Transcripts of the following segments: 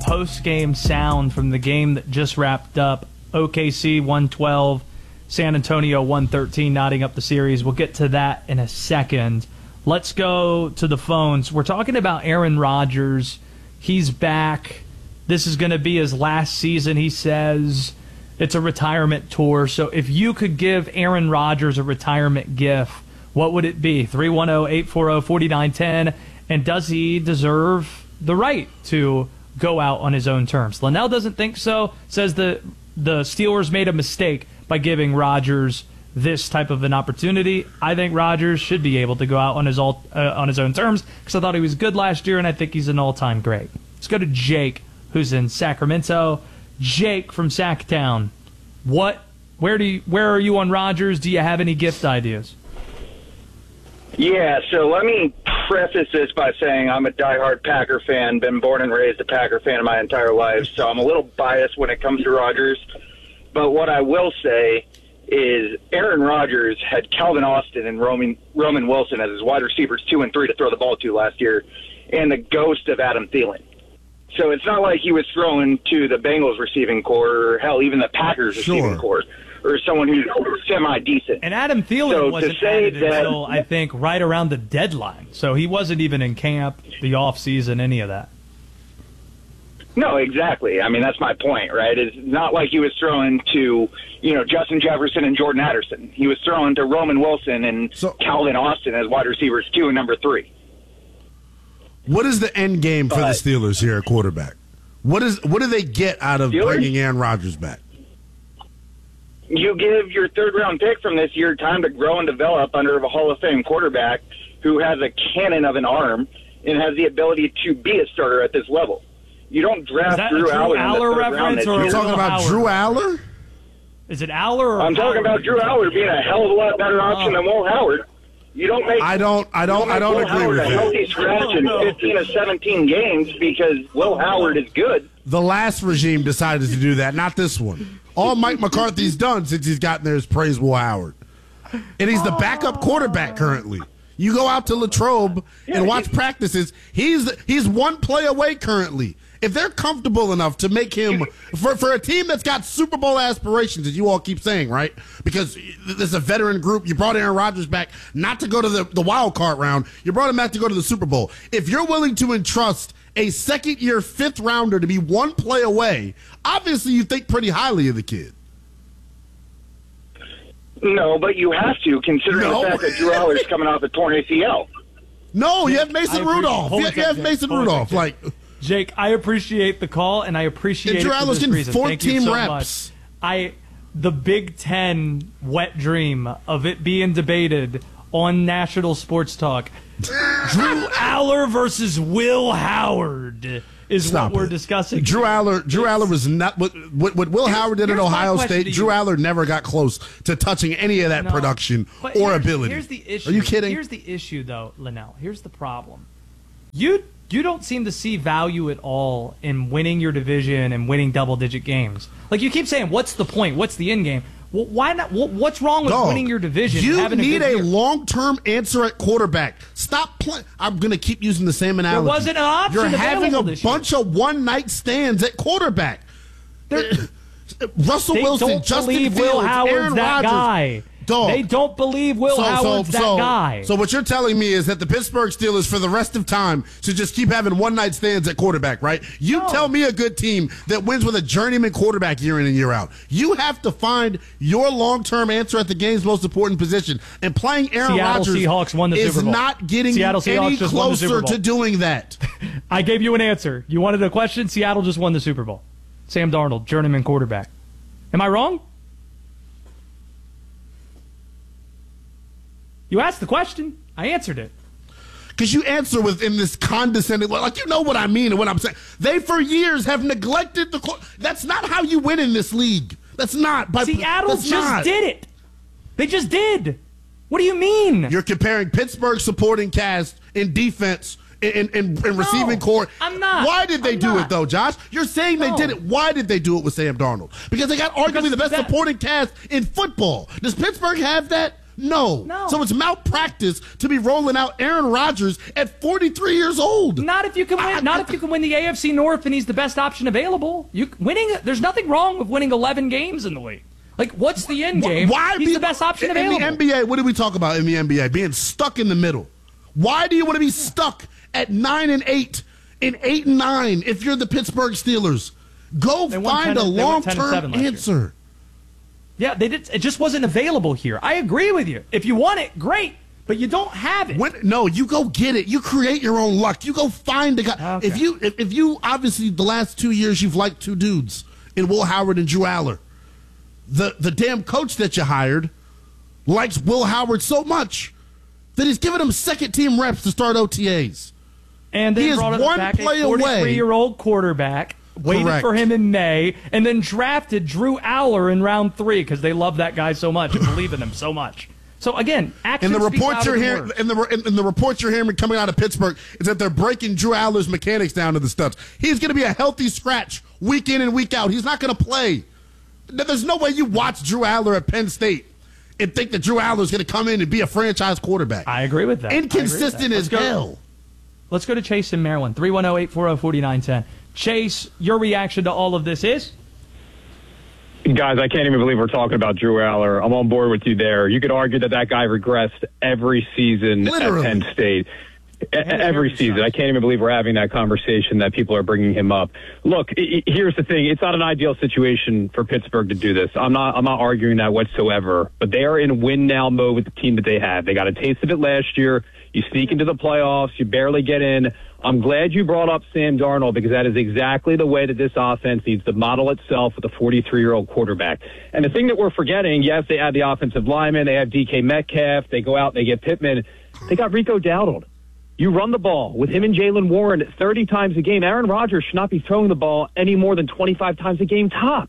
post-game sound from the game that just wrapped up. OKC 112, San Antonio 113, knotting up the series. We'll get to that in a second. Let's go to the phones. We're talking about Aaron Rodgers. He's back. This is going to be his last season, he says. It's a retirement tour. So if you could give Aaron Rodgers a retirement gift, what would it be? 310-840-4910. And does he deserve the right to go out on his own terms? Linnell doesn't think so. Says the Steelers made a mistake by giving Rodgers this type of an opportunity. I think Rodgers should be able to go out on his own terms because I thought he was good last year, and I think he's an all-time great. Let's go to Jake, who's in Sacramento. Jake from Sacktown. Where are you on Rodgers? Do you have any gift ideas? Yeah, so let me preface this by saying I'm a diehard Packer fan, been born and raised a Packer fan my entire life, so I'm a little biased when it comes to Rodgers. But what I will say is Aaron Rodgers had Calvin Austin and Roman Wilson as his wide receivers 2 and 3 to throw the ball to last year, and the ghost of Adam Thielen. So it's not like he was thrown to the Bengals receiving corps, or hell, even the Packers receiving corps, or someone who's semi-decent. And Adam Thielen wasn't added until, I think, right around the deadline. So he wasn't even in camp, the offseason, any of that. No, exactly. I mean, that's my point, right? It's not like he was thrown to, Justin Jefferson and Jordan Addison. He was thrown to Roman Wilson and Calvin Austin as wide receivers 2 and number 3. What is the end game for the Steelers here at quarterback? What do they get out of bringing Aaron Rodgers back? You give your third-round pick from this year time to grow and develop under a Hall of Fame quarterback who has a cannon of an arm and has the ability to be a starter at this level. You don't draft Drew Aller in the third round. You're talking about Drew Aller? Is it Aller or I'm talking about Drew Aller being a hell of a lot better option than Will Howard. You don't make. I don't agree with that. Healthy scratch in 15 of 17 games because Will Howard is good. The last regime decided to do that, not this one. All Mike McCarthy's done since he's gotten there is praise Will Howard, and he's the backup quarterback currently. You go out to Latrobe and watch practices. He's one play away currently. If they're comfortable enough to make him for a team that's got Super Bowl aspirations, as you all keep saying, right? Because this is a veteran group. You brought Aaron Rodgers back not to go to the wild card round. You brought him back to go to the Super Bowl. If you're willing to entrust a second-year fifth-rounder to be one play away, obviously you think pretty highly of the kid. No, but you have to, considering the fact that Drew Aller's coming off a torn ACL. No, you have Mason Rudolph. You have Mason Rudolph. Jake, I appreciate the call, and I appreciate Drew it for Aller's this reason. 14 Thank you so reps. much. The Big Ten wet dream of it being debated on national sports talk. Drew Aller versus Will Howard is what we're discussing. Drew Aller was not what Will Howard did at Ohio State. Drew Aller never got close to touching any of that production or ability. Here's the issue. Are you kidding? Here's the issue, though, Linnell. Here's the problem. You don't seem to see value at all in winning your division and winning double-digit games. Like, you keep saying, what's the point? What's the end game? Well, why not? What's wrong with winning your division? You need a long-term answer at quarterback. Stop playing. I'm going to keep using the same analogy. There wasn't an option. You're having a bunch of one-night stands at quarterback. Russell Wilson, Justin Fields, Will Howard's Aaron that Rodgers. guy. They don't believe Will Howard's that guy. So what you're telling me is that the Pittsburgh Steelers, for the rest of time, should just keep having one-night stands at quarterback, right? Tell me a good team that wins with a journeyman quarterback year in and year out. You have to find your long-term answer at the game's most important position. And playing Aaron Rodgers is not getting any closer to doing that. I gave you an answer. You wanted a question? Seattle just won the Super Bowl. Sam Darnold, journeyman quarterback. Am I wrong? You asked the question. I answered it. Because you answer in this condescending, like you know what I mean and what I'm saying. They, for years, have neglected that's not how you win in this league. That's not. Seattle just did it. They just did. What do you mean? You're comparing Pittsburgh's supporting cast in defense in receiving core. I'm not. Why did they do it, though, Josh? You're saying they did it. Why did they do it with Sam Darnold? Because they got arguably the best supporting cast in football. Does Pittsburgh have that? No. So it's malpractice to be rolling out Aaron Rodgers at 43 years old. Not if you can win. Not if you can win the AFC North and he's the best option available. There's nothing wrong with winning 11 games in the league. Like, what's the end game? He's the best option available. In the NBA, what do we talk about in the NBA? Being stuck in the middle. Why do you want to be stuck at 9-8 and 8-9 if you're the Pittsburgh Steelers? Go find a long-term answer. Yeah, they did. It just wasn't available here. I agree with you. If you want it, great. But you don't have it. No, you go get it. You create your own luck. You go find a guy. Okay. If you obviously the last 2 years you've liked two dudes in Will Howard and Drew Aller. The damn coach that you hired likes Will Howard so much that he's giving him second-team reps to start OTAs. And they brought back a 43-year-old quarterback, waited for him in May, and then drafted Drew Aller in round 3 because they love that guy so much and believe in him so much. So again, action and the speaks reports louder you're than hearing, words. and the reports you're hearing coming out of Pittsburgh is that they're breaking Drew Aller's mechanics down to the studs. He's going to be a healthy scratch week in and week out. He's not going to play. There's no way you watch Drew Aller at Penn State and think that Drew Aller is going to come in and be a franchise quarterback. I agree with that. Inconsistent as hell. Let's go to Chase in Maryland, 310-840-4910. Chase, your reaction to all of this is? Guys, I can't even believe we're talking about Drew Aller. I'm on board with you there. You could argue that guy regressed every season at Penn State. Every season. I can't even believe we're having that conversation that people are bringing him up. Look, here's the thing. It's not an ideal situation for Pittsburgh to do this. I'm not arguing that whatsoever, but they are in win now mode with the team that they have. They got a taste of it last year. You sneak into the playoffs. You barely get in. I'm glad you brought up Sam Darnold because that is exactly the way that this offense needs to model itself with a 43-year-old quarterback. And the thing that we're forgetting, yes, they have the offensive lineman. They have DK Metcalf. They go out and they get Pittman. They got Rico Dowdle. You run the ball with him and Jaylen Warren 30 times a game. Aaron Rodgers should not be throwing the ball any more than 25 times a game, tops.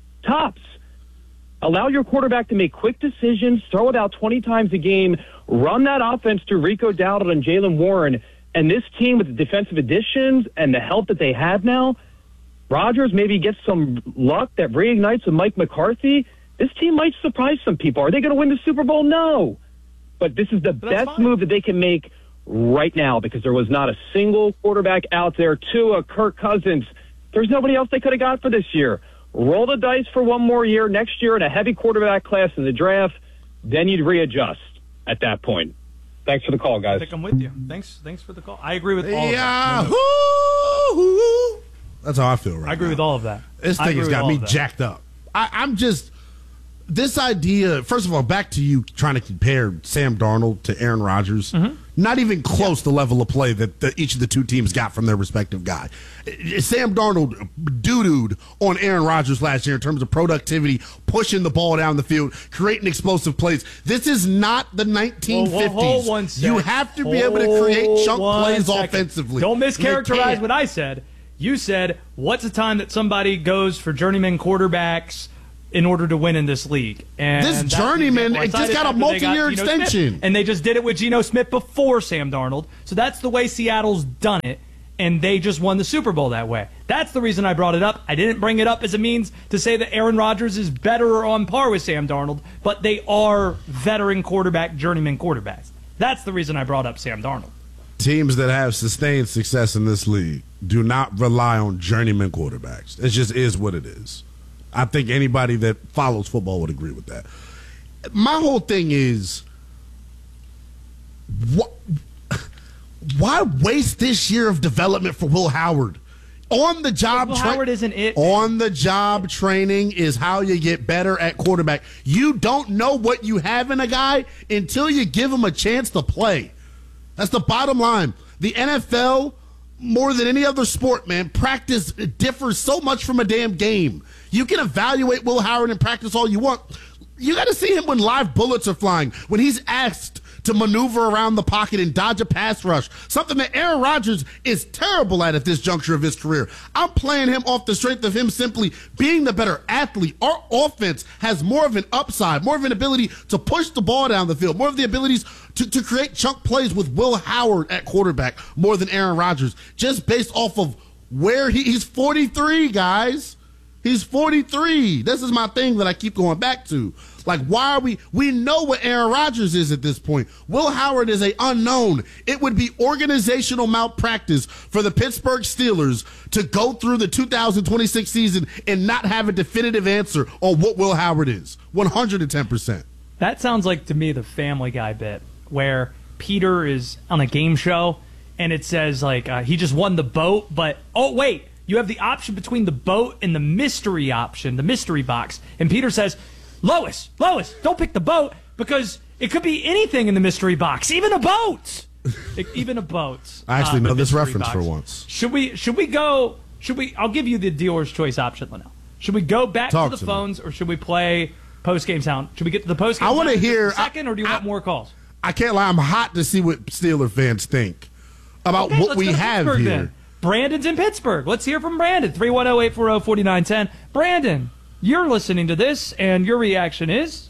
Allow your quarterback to make quick decisions, throw it out 20 times a game, run that offense through Rico Dowdle and Jaylen Warren. And this team with the defensive additions and the help that they have now, Rodgers maybe gets some luck that reignites with Mike McCarthy. This team might surprise some people. Are they going to win the Super Bowl? No. But this is the best move that they can make right now because there was not a single quarterback out there. Tua, Kirk Cousins. There's nobody else they could have got for this year. Roll the dice for one more year. Next year in a heavy quarterback class in the draft, then you'd readjust at that point. Thanks for the call, guys. I think I'm with you. Thanks for the call. I agree with all of that. That's how I feel right now. I agree with all of that. This thing has got me jacked up. I'm just... This idea, first of all, back to you trying to compare Sam Darnold to Aaron Rodgers. Mm-hmm. Not even close to the level of play that each of the two teams got from their respective guy. Sam Darnold doo-dooed on Aaron Rodgers last year in terms of productivity, pushing the ball down the field, creating explosive plays. This is not the 1950s. Hold one second. You have to be able to create chunk plays offensively. Don't mischaracterize what I said. You said, what's the time that somebody goes for journeyman quarterbacks in order to win in this league? And this journeyman, it just got a multi-year extension. Smith, and they just did it with Geno Smith before Sam Darnold. So that's the way Seattle's done it, and they just won the Super Bowl that way. That's the reason I brought it up. I didn't bring it up as a means to say that Aaron Rodgers is better or on par with Sam Darnold, but they are veteran quarterback, journeyman quarterbacks. That's the reason I brought up Sam Darnold. Teams that have sustained success in this league do not rely on journeyman quarterbacks. It just is what it is. I think anybody that follows football would agree with that. My whole thing is, why waste this year of development for Will Howard? On the job Howard isn't it. On the job training is how you get better at quarterback. You don't know what you have in a guy until you give him a chance to play. That's the bottom line. The NFL, more than any other sport, man, practice differs so much from a damn game. You can evaluate Will Howard in practice all you want. You got to see him when live bullets are flying, when he's asked to maneuver around the pocket and dodge a pass rush, something that Aaron Rodgers is terrible at this juncture of his career. I'm playing him off the strength of him simply being the better athlete. Our offense has more of an upside, more of an ability to push the ball down the field, more of the abilities to create chunk plays with Will Howard at quarterback more than Aaron Rodgers, just based off of where he's 43, guys. He's 43. This is my thing that I keep going back to. Like, why are we know what Aaron Rodgers is at this point. Will Howard is a unknown. It would be organizational malpractice for the Pittsburgh Steelers to go through the 2026 season and not have a definitive answer on what Will Howard is. 110%. That sounds like to me the Family Guy bit where Peter is on a game show and it says like he just won the boat, but oh wait, you have the option between the boat and the mystery option, the mystery box. And Peter says, Lois, don't pick the boat because it could be anything in the mystery box, even a boat. Even a boat. I actually know this reference box. for once. Should we go? I'll give you the dealer's choice option, Linnell. Should we go back to the phones or should we play post-game sound? Should we get to the post-game sound? I want to hear. Second, or do you want more calls? I can't lie. I'm hot to see what Steeler fans think about what we have here. Then. Brandon's in Pittsburgh. Let's hear from Brandon. 310-840-4910. Brandon, you're listening to this, and your reaction is?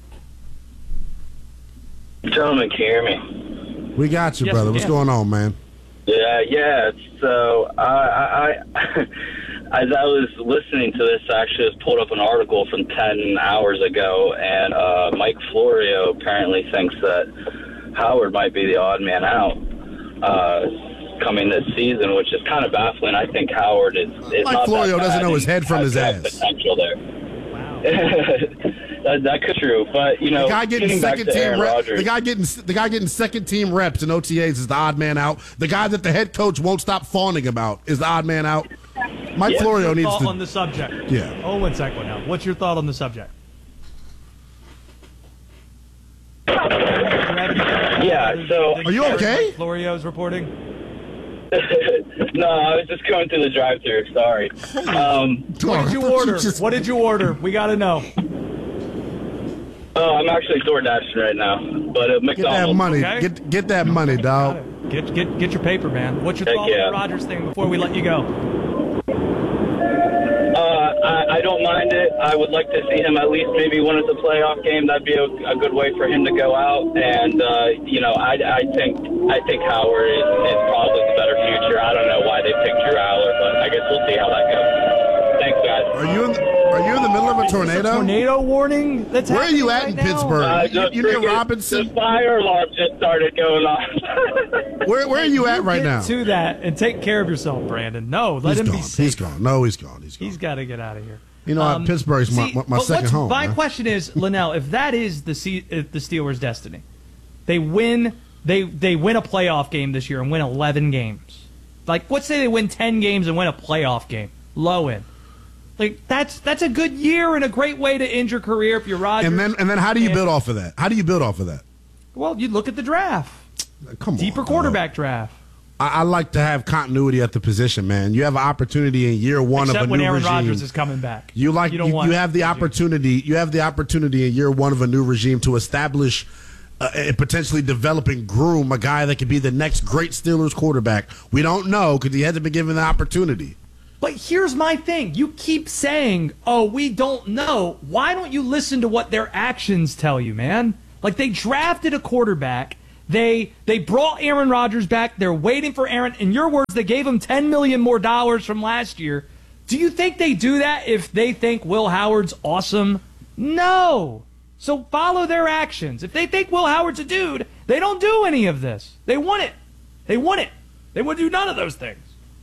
Gentlemen, can you hear me? We got you, Yes, brother. What's going on, man? Yeah. So I as I was listening to this, I actually just pulled up an article from 10 hours ago, and Mike Florio apparently thinks that Howard might be the odd man out coming this season, which is kind of baffling. I think Howard is Mike not Florio that doesn't bad. know his head from his Has ass. potential there. Wow. That could be true, but you know, The guy getting getting back second to team Aaron reps. Rodgers, The guy getting second team reps in OTAs is the odd man out. The guy that the head coach won't stop fawning about is the odd man out. Mike Florio needs thought to. on the subject. Yeah. Oh, 1 second now. What's your thought on the subject? Yeah, so Are you okay? Mike Florio's reporting. no, I was just going through the drive-thru. Sorry. What did you order? What did you order? We got to know. Oh, I'm actually door dashing right now, but at Get that McDonald's. money. Okay. Get that money, dog. Get your paper, man. What's your Heck thought on yeah. the Rodgers thing before we let you go? I don't mind it. I would like to see him at least maybe win at the playoff game. That'd be a good way for him to go out. And I think Howard is probably the better future. I don't know why they picked Drew Aller, but I guess we'll see how that goes. Thanks, guys. Are you in the middle of a tornado? Tornado warning? That's Where are you at happening in right now? Pittsburgh? You near Robinson? The fire alarm just started going off. Where are you at right Get now? to that and take care of yourself, Brandon. No, let He's him gone. be safe. He's gone. No, he's gone. He's got to get out of here. You know, Pittsburgh's my but second home. My man. question is, Linnell, if that is the Steelers' destiny, they win. They win a playoff game this year and win 11 games. Like, let's say they win 10 games and win a playoff game, low end. Like that's a good year and a great way to end your career if you're Rodgers. And then how do you build off of that? How do you build off of that? Well, you look at the draft, Come on, deeper dog. quarterback draft. I like to have continuity at the position, man. You have an opportunity in year one Except of a when new Aaron regime. Rodgers is coming back. You have the opportunity. You have the opportunity in year one of a new regime to establish and potentially develop and groom a guy that could be the next great Steelers quarterback. We don't know because he hasn't been given the opportunity. But here's my thing. You keep saying, oh, we don't know. Why don't you listen to what their actions tell you, man? Like, they drafted a quarterback. They brought Aaron Rodgers back. They're waiting for Aaron. In your words, they gave him $10 million more from last year. Do you think they do that if they think Will Howard's awesome? No. So follow their actions. If they think Will Howard's a dude, they don't do any of this. They want it. They want it. They would do none of those things.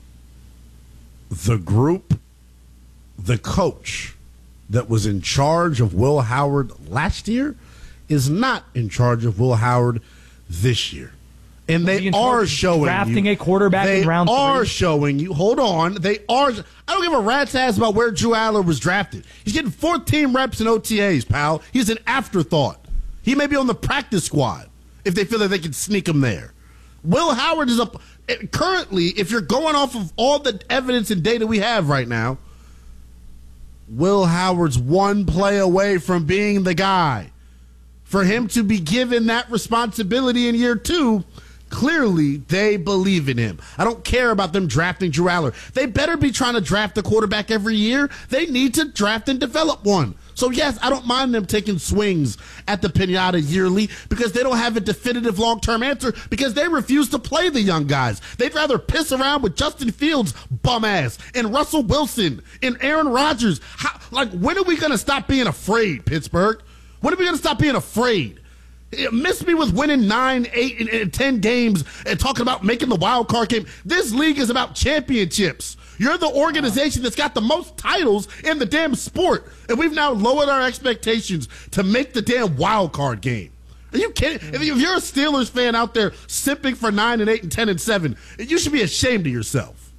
The group, the coach that was in charge of Will Howard last year is not in charge of Will Howard this year. And they are showing drafting you, a quarterback in round 3. They are showing you. Hold on. They are. I don't give a rat's ass about where Drew Aller was drafted. He's getting 14 reps in OTAs, pal. He's an afterthought. He may be on the practice squad if they feel that they can sneak him there. Will Howard is up. Currently, if you're going off of all the evidence and data we have right now, Will Howard's one play away from being the guy. For him to be given that responsibility in year 2, clearly they believe in him. I don't care about them drafting Drew Aller. They better be trying to draft a quarterback every year. They need to draft and develop one. So, yes, I don't mind them taking swings at the pinata yearly because they don't have a definitive long-term answer because they refuse to play the young guys. They'd rather piss around with Justin Fields, bum ass, and Russell Wilson, and Aaron Rodgers. When are we going to stop being afraid, Pittsburgh? When are we going to stop being afraid? Miss me with winning 9, 8, and 10 games and talking about making the wild card game. This league is about championships. You're the organization that's got the most titles in the damn sport, and we've now lowered our expectations to make the damn wild card game. Are you kidding? If you're a Steelers fan out there sipping for 9 and 8 and 10 and 7, you should be ashamed of yourself.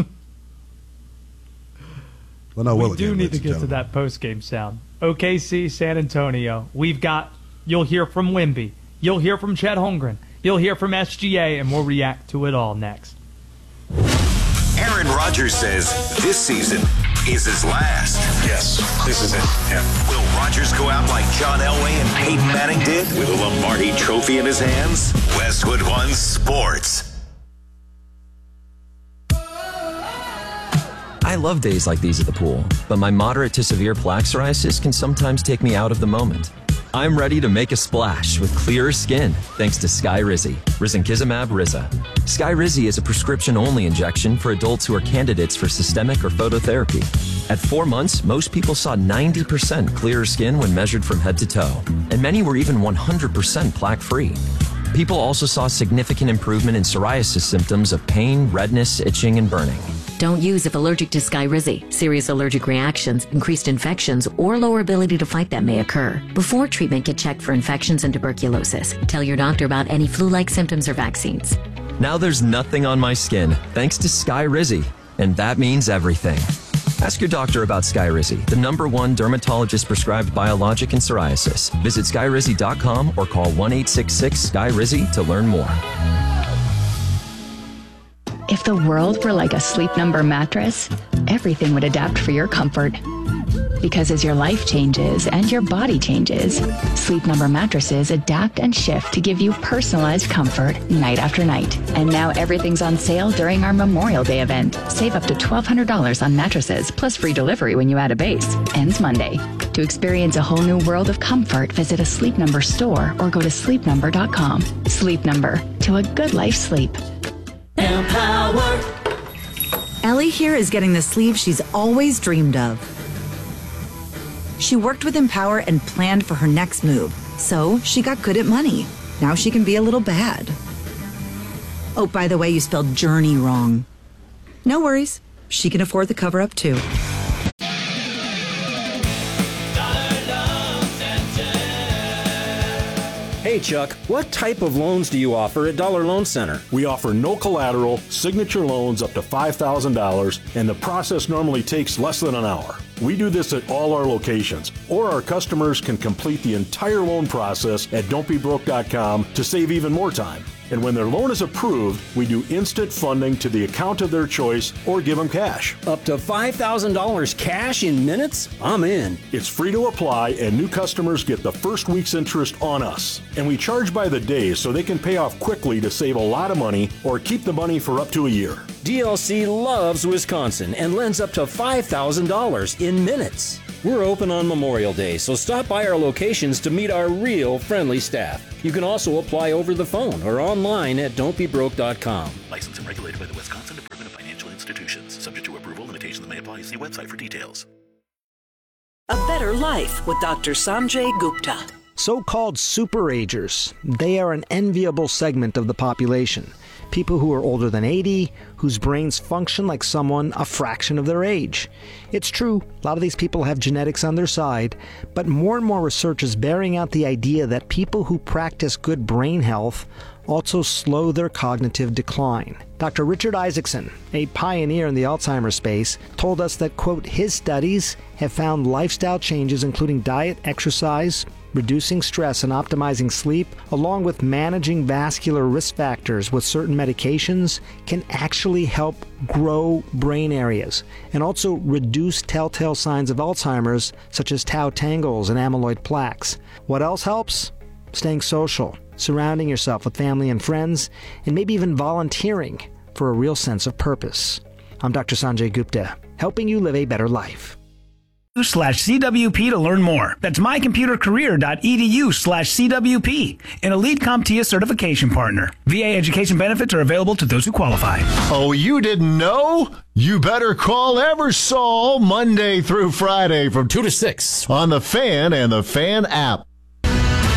We do need to get to that post-game sound. OKC, San Antonio. You'll hear from Wemby. You'll hear from Chet Holmgren. You'll hear from SGA, and we'll react to it all next. Aaron Rodgers says this season is his last. Yes, this is it. Yeah. Will Rodgers go out like John Elway and Peyton Manning did with a Lombardi trophy in his hands? Westwood One Sports. I love days like these at the pool, but my moderate to severe plaque psoriasis can sometimes take me out of the moment. I'm ready to make a splash with clearer skin thanks to Skyrizi, risankizumab Riza. Skyrizi is a prescription-only injection for adults who are candidates for systemic or phototherapy. At 4 months, most people saw 90% clearer skin when measured from head to toe, and many were even 100% plaque-free. People also saw significant improvement in psoriasis symptoms of pain, redness, itching, and burning. Don't use if allergic to Skyrizi. Serious allergic reactions, increased infections, or lower ability to fight them may occur. Before treatment, get checked for infections and tuberculosis. Tell your doctor about any flu-like symptoms or vaccines. Now there's nothing on my skin thanks to Skyrizi, and that means everything. Ask your doctor about Skyrizi, the #1 dermatologist-prescribed biologic in psoriasis. Visit Skyrizi.com or call 1-866-SKYRIZI to learn more. If the world were like a Sleep Number mattress, everything would adapt for your comfort. Because as your life changes and your body changes, Sleep Number mattresses adapt and shift to give you personalized comfort night after night. And now everything's on sale during our Memorial Day event. Save up to $1,200 on mattresses, plus free delivery when you add a base. Ends Monday. To experience a whole new world of comfort, visit a Sleep Number store or go to sleepnumber.com. Sleep Number. To a good life sleep. Empower. Ellie here is getting the sleeve she's always dreamed of. She worked with Empower and planned for her next move, so she got good at money. Now she can be a little bad. Oh, by the way, you spelled journey wrong. No worries. She can afford the cover-up too. Hey Chuck, what type of loans do you offer at Dollar Loan Center? We offer no collateral, signature loans up to $5,000, and the process normally takes less than an hour. We do this at all our locations, or our customers can complete the entire loan process at don'tbebroke.com to save even more time. And when their loan is approved, we do instant funding to the account of their choice or give them cash. Up to $5,000 cash in minutes? I'm in. It's free to apply, and new customers get the first week's interest on us. And we charge by the day so they can pay off quickly to save a lot of money or keep the money for up to a year. DLC loves Wisconsin and lends up to $5,000 in minutes. We're open on Memorial Day, so stop by our locations to meet our real friendly staff. You can also apply over the phone or online at don'tbebroke.com. Licensed and regulated by the Wisconsin Department of Financial Institutions. Subject to approval, limitations may apply. See website for details. A Better Life with Dr. Sanjay Gupta. So-called superagers. They are an enviable segment of the population. People who are older than 80, whose brains function like someone a fraction of their age. It's true, a lot of these people have genetics on their side, but more and more research is bearing out the idea that people who practice good brain health also slow their cognitive decline. Dr. Richard Isaacson, a pioneer in the Alzheimer's space, told us that, quote, his studies have found lifestyle changes including diet, exercise, reducing stress and optimizing sleep, along with managing vascular risk factors with certain medications, can actually help grow brain areas and also reduce telltale signs of Alzheimer's, such as tau tangles and amyloid plaques. What else helps? Staying social, surrounding yourself with family and friends, and maybe even volunteering for a real sense of purpose. I'm Dr. Sanjay Gupta, helping you live a better life. mycomputercareer.edu/CWP to learn more. That's mycomputercareer.edu/CWP, an Elite CompTIA certification partner. VA education benefits are available to those who qualify. Oh, you didn't know? You better call Eversol Monday through Friday from 2 to 6 on The Fan and The Fan app.